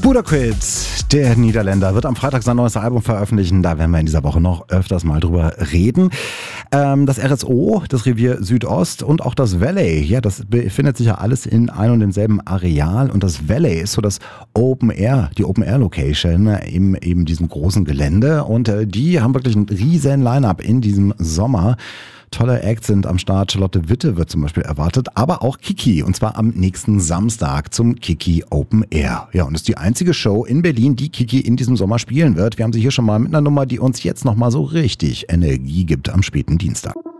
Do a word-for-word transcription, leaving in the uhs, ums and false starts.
Budapest, der Niederländer, wird am Freitag sein neues Album veröffentlichen. Da werden wir in dieser Woche noch öfters mal drüber reden. Ähm, das R S O, das Revier Südost und auch das Valley, ja, das befindet sich ja alles in ein und demselben Areal. Und das Valley ist so das Open Air, die Open Air Location in eben diesem großen Gelände. Und äh, die haben wirklich ein riesen Line-Up in diesem Sommer. Tolle Acts sind am Start. Charlotte Witte wird zum Beispiel erwartet, aber auch Kiki, und zwar am nächsten Samstag zum Kiki Open Air. Ja, und ist die einzige Show in Berlin, die Kiki in diesem Sommer spielen wird. Wir haben sie hier schon mal mit einer Nummer, die uns jetzt nochmal so richtig Energie gibt am späten Dienstag.